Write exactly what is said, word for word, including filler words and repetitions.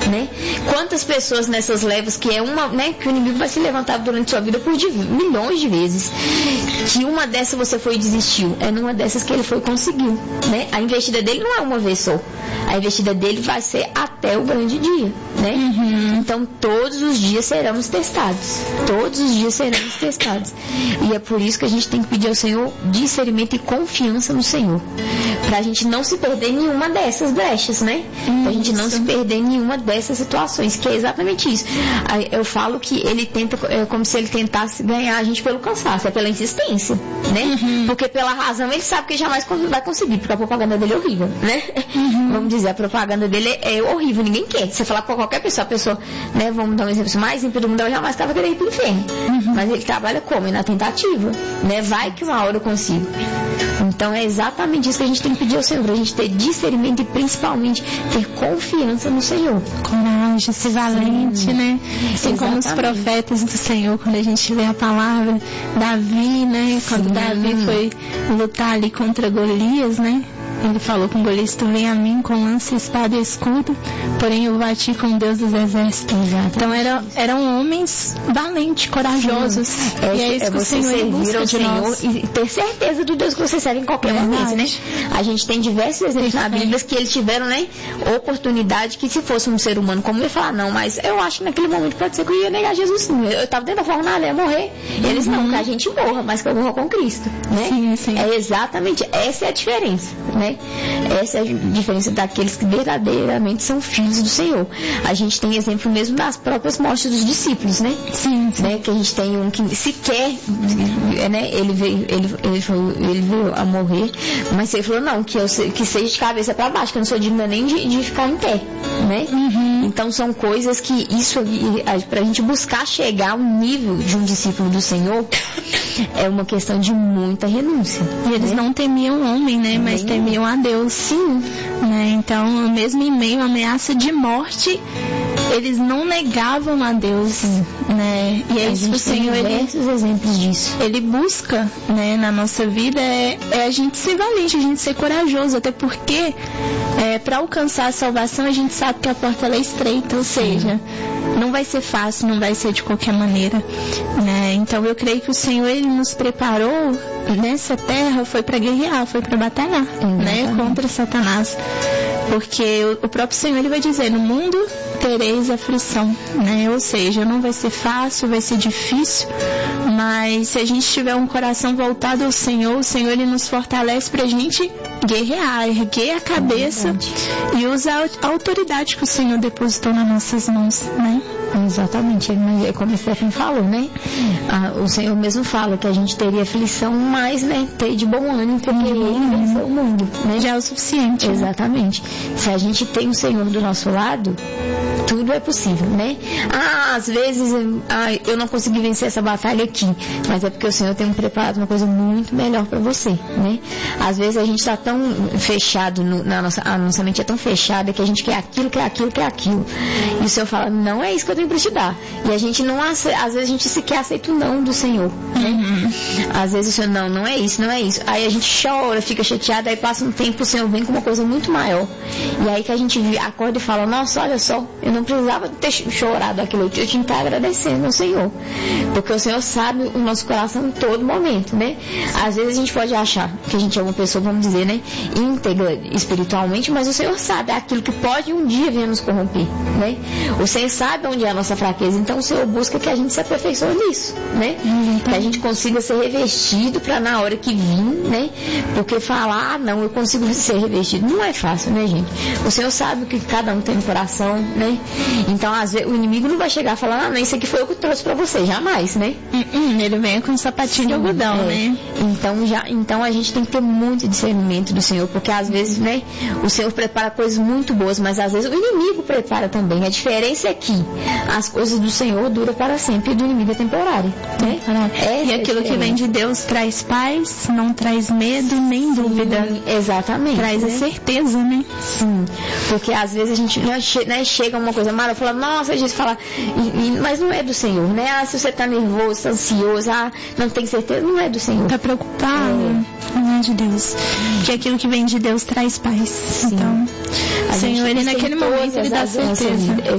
né? Quantas pessoas nessas levas, que é uma, né, que o inimigo vai se levantar durante sua vida por de, milhões de vezes, que uma dessas você foi e desistiu, é numa dessas que ele foi e conseguiu, né? A investida dele não é uma vez só, a investida dele vai ser até o grande dia, né? Uhum. Então todos os dias seremos testados, todos os dias seremos testados, e é por isso que a gente tem que pedir ao Senhor discernimento e confiança no Senhor, pra gente não se perder em nenhuma dessas brechas, né? Uhum. Pra gente não se perder em nenhuma dessas situações, que é exatamente isso. Eu falo que ele tenta, é como se ele tentasse ganhar a gente pelo cansaço, é pela insistência, né? Uhum. Porque pela razão ele sabe que jamais vai conseguir, porque a propaganda dele é horrível, né? Uhum. Vamos dizer, a propaganda dele é horrível, ninguém quer. Você falar pra qualquer pessoa, a pessoa, né, vamos dar um exemplo, mais ímpio do mundo, ela jamais estava querendo ir pro inferno. Uhum. Mas ele trabalha como? Na tentativa, né? Vai que uma hora eu consigo. Então é exatamente isso que a gente tem que pedir ao Senhor, pra gente ter discernimento e principalmente ter confiança no Senhor. Coragem, ser valente, sim, né? Assim como os profetas do Senhor, quando a gente lê a palavra, Davi, né? Quando sim, Davi foi lutar ali contra Golias, né? Ele falou com Golias: tu vem a mim com lança, espada e escudo, porém eu bati com Deus dos exércitos. Exatamente. Então eram, eram homens valentes, corajosos. É, e é isso é que o Senhor busca de Senhor nós. E ter certeza do Deus que você serve em qualquer é momento, né? A gente tem diversos exemplos na Bíblia que eles tiveram, né, oportunidade que, se fosse um ser humano como, eu ia falar, não, mas eu acho que naquele momento pode ser que eu ia negar Jesus, sim. Eu estava dentro da fornalha, ia morrer. Uhum. Eles não, que a gente morra, mas que eu morra com Cristo, né? Sim, sim. É exatamente, essa é a diferença, né? Essa é a diferença daqueles que verdadeiramente são filhos do Senhor. A gente tem exemplo mesmo das próprias mortes dos discípulos, né? Sim, sim. Né? Que a gente tem um que sequer, né? Ele veio, ele, ele, foi, ele veio a morrer, mas ele falou, não, que, eu, que seja de cabeça para baixo, que eu não sou digna nem de, de ficar em pé, né? Uhum. Então são coisas que isso, pra gente buscar chegar ao nível de um discípulo do Senhor, é uma questão de muita renúncia. E eles, né, não temiam o homem, né? Mas Nem temiam a Deus. Sim. Né? Então, mesmo em meio à ameaça de morte, eles não negavam a Deus. Sim. Né? E é isso que o Senhor, tem diversos ele, exemplos disso. Ele busca, né, na nossa vida é, é a gente ser valente, a gente ser corajoso, até porque é, para alcançar a salvação a gente sabe que a porta ela é estreita, ou seja, sim, não vai ser fácil, não vai ser de qualquer maneira, né? Então eu creio que o Senhor ele nos preparou nessa terra foi para guerrear, foi para batalhar, né, contra Satanás, porque o, o próprio Senhor ele vai dizer, no mundo tereis aflição, né? Ou seja, não vai ser fácil, vai ser difícil, mas se a gente tiver um coração voltado ao Senhor, o Senhor ele nos fortalece pra gente guerrear, erguer a cabeça e usar a autoridade que o Senhor depositou nas nossas mãos, né? Exatamente, é como o Stephen falou, né? Ah, o Senhor mesmo fala que a gente teria aflição, mas, né, ter de bom ânimo, porque Ele venceu o mundo, né? Já é o suficiente. Exatamente. Né? Se a gente tem o Senhor do nosso lado, tudo é possível, né? Ah, às vezes ah, eu não consegui vencer essa batalha aqui, mas é porque o Senhor tem preparado uma coisa muito melhor para você, né? Às vezes a gente está tão fechado, no, na nossa, a nossa mente é tão fechada que a gente quer aquilo, quer aquilo, quer aquilo. E o Senhor fala, não é isso que eu tenho para te dar. E a gente não, às vezes a gente sequer aceita o não do Senhor, né? Uhum. Às vezes o Senhor, não, não é isso, não é isso. Aí a gente chora, fica chateado, aí passa um tempo, o Senhor vem com uma coisa muito maior. E aí que a gente acorda e fala, nossa, olha só, eu não precisava ter chorado aquilo, eu tinha que estar agradecendo ao Senhor. Porque o Senhor sabe o nosso coração em todo momento, né? Às vezes a gente pode achar que a gente é uma pessoa, vamos dizer, né, íntegra espiritualmente, mas o Senhor sabe aquilo que pode um dia vir a nos corromper, né? O Senhor sabe onde é a nossa fraqueza, então o Senhor busca que a gente se aperfeiçoe nisso, né? Uhum. Que a gente consiga ser revestido para na hora que vir, né? Porque falar, ah, não, eu consigo ser revestido, não é fácil, né, gente? O Senhor sabe o que cada um tem no coração, né? Então, às vezes, o inimigo não vai chegar e falar, ah, não, isso aqui foi eu que trouxe pra você, jamais, né? Uhum, ele vem com um sapatinho de algodão, é, né? Então, já, então, a gente tem que ter muito discernimento do Senhor, porque às vezes, né, o Senhor prepara coisas muito boas, mas às vezes o inimigo prepara também. A diferença é que as coisas do Senhor duram para sempre e do inimigo é temporário, né? É, e aquilo que vem de Deus traz paz, não traz medo nem dúvida. Sim, exatamente. Traz, né, a certeza, né? Sim, porque às vezes a gente, né, chega uma coisa mara, fala, nossa, a gente fala, e, e, mas não é do Senhor, né? Ah, se você está nervoso, tá ansioso, ah, não tem certeza, não é do Senhor. Está preocupado, é. Não é de Deus. Que aquilo que vem de Deus traz paz. Sim. Então, o Senhor, ele naquele momento, ele dá certeza.